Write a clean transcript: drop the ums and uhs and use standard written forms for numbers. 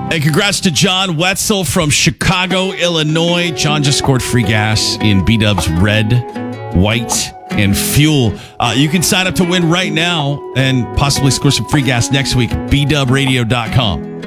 Hey, congrats to John Wetzel from Chicago, Illinois. John just scored free gas in B-Dub's Red, White, and Fuel. You can sign up to win right now and possibly score some free gas next week. BDubRadio.com.